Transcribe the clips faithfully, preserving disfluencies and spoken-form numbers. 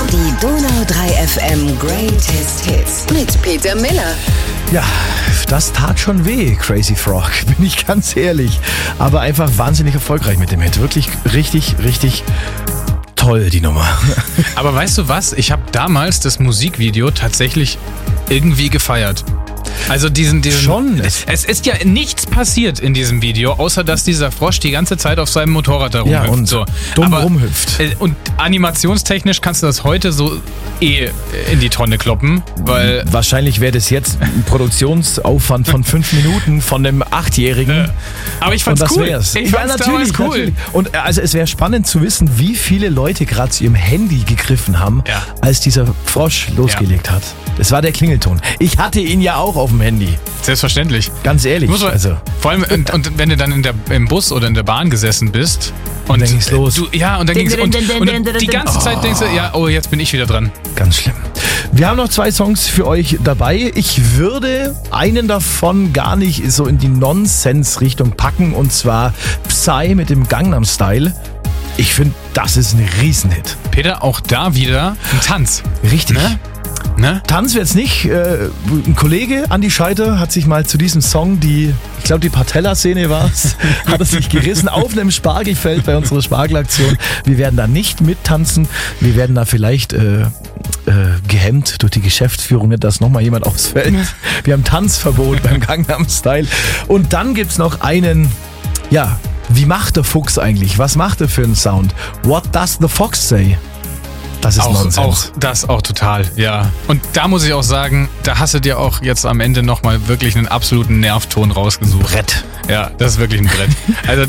Die Donau drei F M Greatest Hits mit Peter Miller. Ja, das tat schon weh, Crazy Frog, bin ich ganz ehrlich. Aber einfach wahnsinnig erfolgreich mit dem Hit. Wirklich richtig, richtig toll, die Nummer. Aber weißt du was? Ich habe damals das Musikvideo tatsächlich irgendwie gefeiert. Also diesen, diesen Schon. Es ist ja nichts passiert in diesem Video, außer dass dieser Frosch die ganze Zeit auf seinem Motorrad da rumhüpft. Ja, und so. dumm Aber, rumhüpft. äh, Und animationstechnisch kannst du das heute so eh in die Tonne kloppen, weil... Wahrscheinlich wäre das jetzt ein Produktionsaufwand von fünf Minuten von einem Achtjährigen. Äh, aber ich fand's Und das cool. wär's. Ich Ja, fand's natürlich, damals cool. natürlich. Und äh, also es wäre spannend zu wissen, wie viele Leute gerade zu ihrem Handy gegriffen haben, Ja. als dieser Frosch losgelegt hat. Das war der Klingelton. Ich hatte ihn ja auch auf dem Handy. Selbstverständlich. Ganz ehrlich. Muss man, Also, vor allem, und, und wenn du dann in der, im Bus oder in der Bahn gesessen bist und dann ging's los. Du, ja, und dann ging's und, und die ganze Zeit denkst du, ja, oh, jetzt bin ich wieder dran. ganz schlimm. Wir haben noch zwei Songs für euch dabei. Ich würde einen davon gar nicht so in die Nonsens-Richtung packen, und zwar Psy mit dem Gangnam Style. Ich finde, das ist ein Riesenhit. Peter, auch da wieder ein Tanz. Richtig. Ne? Ne? Tanz wird's nicht. Äh, ein Kollege, Andi Scheiter, hat sich mal zu diesem Song, die, ich glaube die Patella-Szene war's, hat er sich gerissen auf einem Spargelfeld bei unserer Spargelaktion. Wir werden da nicht mittanzen. Wir werden da vielleicht äh, äh, gehemmt durch die Geschäftsführung, nicht, dass nochmal jemand ausfällt. Wir haben Tanzverbot beim Gangnam Style. Und dann gibt's noch einen, ja, wie macht der Fuchs eigentlich? Was macht er für einen Sound? What does the fox say? Das ist Auch, Nonsens. auch das auch total, ja. Und da muss ich auch sagen, da hast du dir auch jetzt am Ende nochmal wirklich einen absoluten Nervton rausgesucht. Brett. Ja, das ist wirklich ein Brett. Also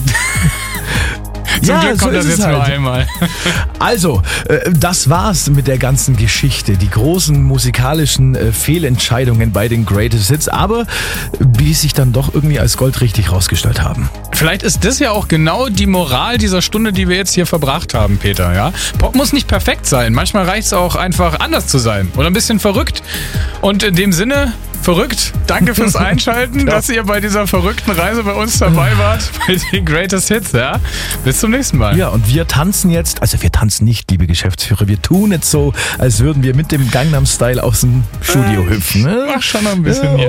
zum Ja, Glück so kommt ist das es jetzt nur halt. einmal. Also, äh, das war's mit der ganzen Geschichte. Die großen musikalischen äh, Fehlentscheidungen bei den Greatest Hits, aber die sich dann doch irgendwie als Gold richtig rausgestellt haben. Vielleicht ist das ja auch genau die Moral dieser Stunde, die wir jetzt hier verbracht haben, Peter. Ja? Pop muss nicht perfekt sein. Manchmal reicht es auch einfach anders zu sein oder ein bisschen verrückt. Und in dem Sinne, verrückt, danke fürs Einschalten, Ja. dass ihr bei dieser verrückten Reise bei uns dabei wart, bei den Greatest Hits. Ja? Bis zum nächsten Mal. Ja, und wir tanzen jetzt, also wir tanzen nicht, liebe Geschäftsführer, wir tun jetzt so, als würden wir mit dem Gangnam Style aus dem Studio hüpfen. Ne? Mach schon noch ein bisschen Ja, hier.